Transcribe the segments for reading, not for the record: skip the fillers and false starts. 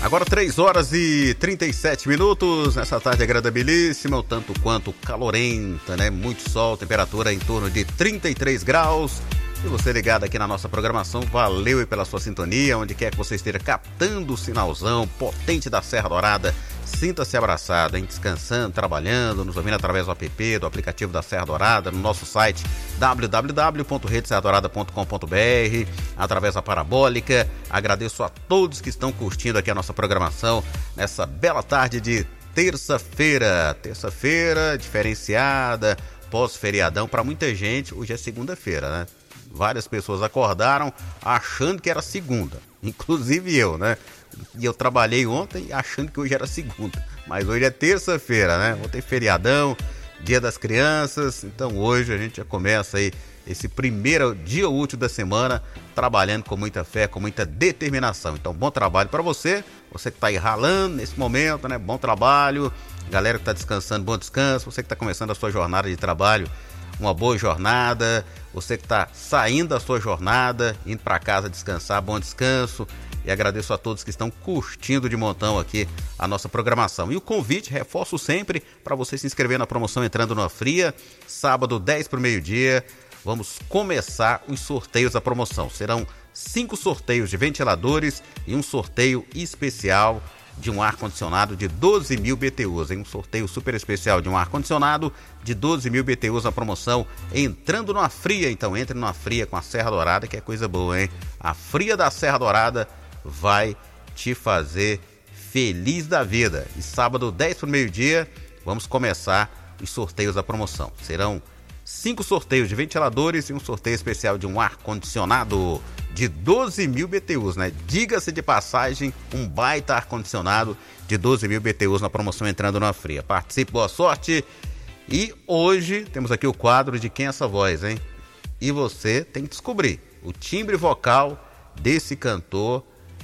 Agora 3 horas e 37 minutos, nessa tarde agradabilíssima, o tanto quanto calorenta, né? Muito sol, temperatura em torno de 33 graus. E você ligado aqui na nossa programação, valeu aí pela sua sintonia, onde quer que você esteja captando o sinalzão potente da Serra Dourada. Sinta-se abraçado, hein? Descansando, trabalhando, nos ouvindo através do app, do aplicativo da Serra Dourada, no nosso site www.redeserradourada.com.br, através da Parabólica. Agradeço a todos que estão curtindo aqui a nossa programação nessa bela tarde de terça-feira. Terça-feira diferenciada, pós-feriadão. Para muita gente, hoje é segunda-feira, né? Várias pessoas acordaram achando que era segunda, inclusive eu, né? E eu trabalhei ontem achando que hoje era segunda, mas hoje é terça-feira, né? Vou ter feriadão, Dia das Crianças, então hoje a gente já começa aí esse primeiro dia útil da semana trabalhando com muita fé, com muita determinação. Então, bom trabalho para você que está aí ralando nesse momento, né? Bom trabalho, galera que está descansando, bom descanso, você que está começando a sua jornada de trabalho, uma boa jornada, você que está saindo da sua jornada, indo para casa descansar, bom descanso. E agradeço a todos que estão curtindo de montão aqui a nossa programação. E o convite, reforço sempre, para você se inscrever na promoção Entrando numa Fria. Sábado, 10 para o meio-dia, vamos começar os sorteios da promoção. Serão 5 sorteios de ventiladores e um sorteio especial de um ar-condicionado de 12 mil BTUs, hein? Um sorteio super especial de um ar-condicionado de 12 mil BTUs na promoção Entrando numa Fria. Então entre numa Fria com a Serra Dourada, que é coisa boa, hein? A Fria da Serra Dourada vai te fazer feliz da vida. E sábado, 10 para o meio-dia, vamos começar os sorteios da promoção. Serão 5 sorteios de ventiladores e um sorteio especial de um ar-condicionado de 12 mil BTUs, né? Diga-se de passagem, um baita ar-condicionado de 12 mil BTUs na promoção Entrando numa Fria. Participe, boa sorte. E hoje temos aqui o quadro de Quem é essa voz, hein? E você tem que descobrir o timbre vocal desse cantor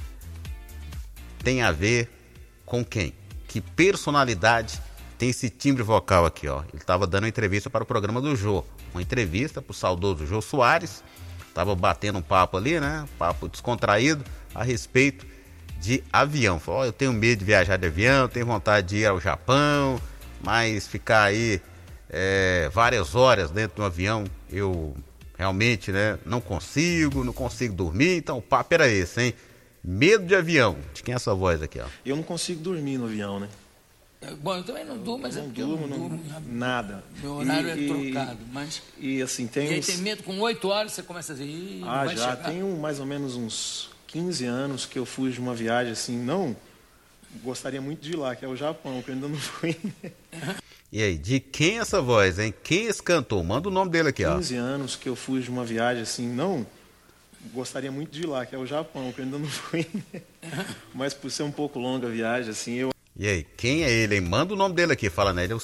tem a ver com quem? Que personalidade tem esse timbre vocal aqui, ó? Ele estava dando uma entrevista para o programa do Jô, uma entrevista para o saudoso Jô Soares. Tava batendo um papo ali, né? Papo descontraído a respeito de avião. Falou, eu tenho medo de viajar de avião, tenho vontade de ir ao Japão, mas ficar aí várias horas dentro de um avião, eu realmente, né, não consigo dormir. Então o papo era esse, hein? Medo de avião. De quem é essa voz aqui, ó? Eu não consigo dormir no avião, né? Bom, eu também não durmo, mas não durmo nada. Meu horário é trocado, mas... E assim, tem uns... tem medo, com 8 horas você começa a dizer... já chegar. Tenho mais ou menos uns 15 anos que eu fui de uma viagem assim, não... Gostaria muito de ir lá, que é o Japão, que eu ainda não fui. E aí, de quem é essa voz, hein? Quem é esse cantor? Manda o nome dele aqui, ó. 15 anos que eu fui de uma viagem assim, não... Gostaria muito de ir lá, que é o Japão, que eu ainda não fui. Mas por ser um pouco longa a viagem, assim, eu... E aí, quem é ele, hein? Manda o nome dele aqui, fala, né? Ele é o